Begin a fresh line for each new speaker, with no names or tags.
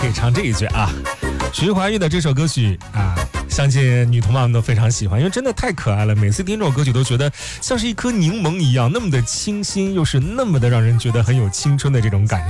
可以唱这一句啊。徐怀钰的这首歌曲啊，相信女同胞们都非常喜欢，因为真的太可爱了。每次听这首歌曲都觉得像是一颗柠檬一样，那么的清新，又是那么的让人觉得很有青春的这种感